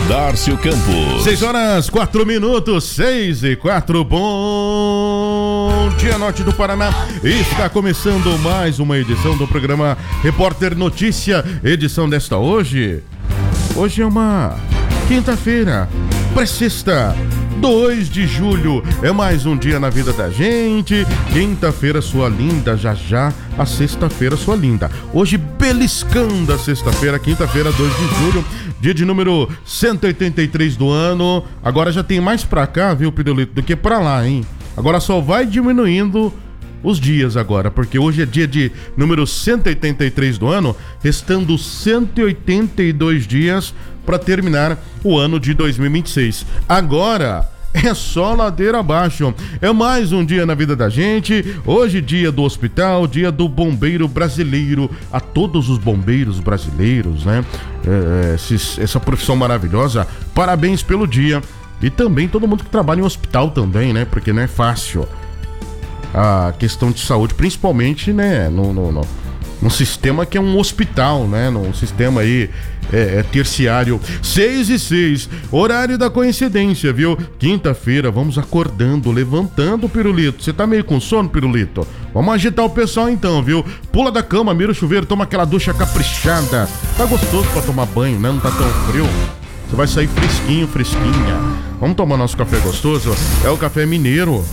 Márcio Campos. 6:04, 6:04. Bom dia, Norte do Paraná. Está começando mais uma edição do programa Repórter Notícia. Edição desta hoje. Hoje é uma quinta-feira, pré-sexta, 2 de julho. É mais um dia na vida da gente. Quinta-feira, sua linda. Já a sexta-feira, sua linda. Hoje, beliscando a sexta-feira, quinta-feira, 2 de julho. Dia de número 183 do ano. Agora já tem mais pra cá, viu, Pirulito, do que pra lá, hein? Agora só vai diminuindo os dias agora, porque hoje é dia de número 183 do ano, restando 182 dias para terminar o ano de 2026. Agora é só ladeira abaixo. É mais um dia na vida da gente. Hoje, dia do hospital, dia do bombeiro brasileiro. A todos os bombeiros brasileiros, né? Essa profissão maravilhosa. Parabéns pelo dia. E também todo mundo que trabalha em hospital também, né? Porque não é fácil a questão de saúde, principalmente, né? No sistema que é um hospital, né? Num sistema aí terciário. 6:06, horário da coincidência, viu? Quinta-feira, vamos acordando, levantando, Pirulito. Você tá meio com sono, Pirulito? Vamos agitar o pessoal então, viu? Pula da cama, mira o chuveiro, toma aquela ducha caprichada. Tá gostoso pra tomar banho, né? Não tá tão frio. Você vai sair fresquinho, fresquinha. Vamos tomar nosso café gostoso? É o café mineiro.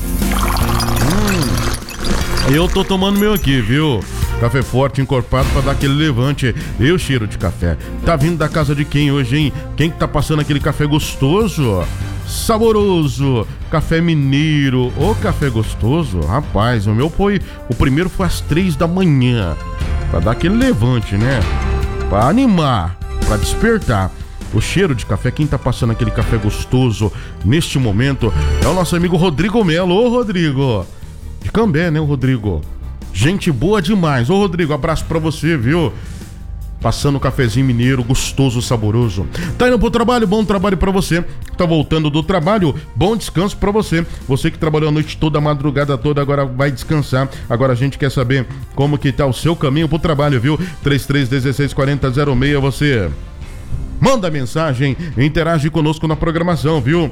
Eu tô tomando meu aqui, viu? Café forte, encorpado pra dar aquele levante. E o cheiro de café? Tá vindo da casa de quem hoje, hein? Quem que tá passando aquele café gostoso? Saboroso, café mineiro. Ô, café gostoso. Rapaz, o primeiro foi às 3 da manhã. Pra dar aquele levante, né? Pra animar, pra despertar. O cheiro de café, quem tá passando aquele café gostoso neste momento é o nosso amigo Rodrigo Melo. Ô, Rodrigo, de Cambé, né, o Rodrigo? Gente boa demais. Ô, Rodrigo, abraço pra você, viu? Passando um cafezinho mineiro, gostoso, saboroso. Tá indo pro trabalho? Bom trabalho pra você. Tá voltando do trabalho? Bom descanso pra você. Você que trabalhou a noite toda, a madrugada toda, agora vai descansar. Agora a gente quer saber como que tá o seu caminho pro trabalho, viu? 33164006, você manda mensagem, interage conosco na programação, viu?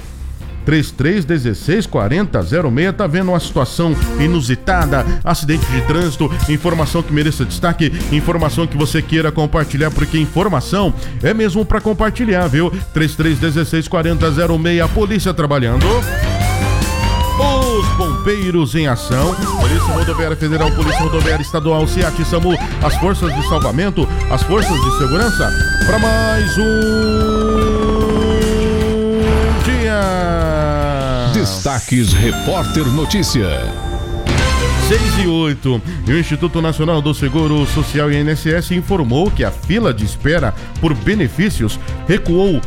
33164006, tá vendo uma situação inusitada, acidente de trânsito, informação que mereça destaque, informação que você queira compartilhar, porque informação é mesmo pra compartilhar, viu? 33164006, a polícia trabalhando. Os bombeiros em ação, Polícia Rodoviária Federal, Polícia Rodoviária Estadual, SEAT, SAMU, as forças de salvamento, as forças de segurança, para mais um dia. Destaques Repórter Notícia. 6:08, e o Instituto Nacional do Seguro Social, INSS, informou que a fila de espera por benefícios recuou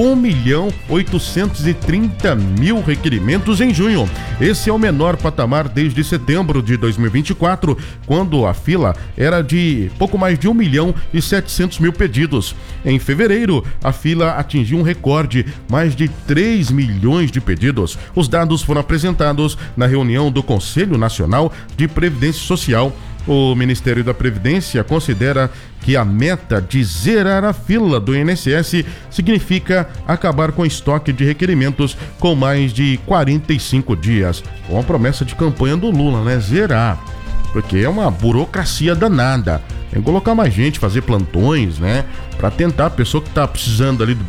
1.830.000 requerimentos em junho. Esse é o menor patamar desde setembro de 2024, quando a fila era de pouco mais de 1.700.000 pedidos. Em fevereiro, a fila atingiu um recorde, mais de 3 milhões de pedidos. Os dados foram apresentados na reunião do Conselho Nacional de Previdência Social. O Ministério da Previdência considera que a meta de zerar a fila do INSS significa acabar com o estoque de requerimentos com mais de 45 dias. Com a promessa de campanha do Lula, né? Zerar. Porque é uma burocracia danada. Tem que colocar mais gente, fazer plantões, né? Pra tentar a pessoa que tá precisando ali do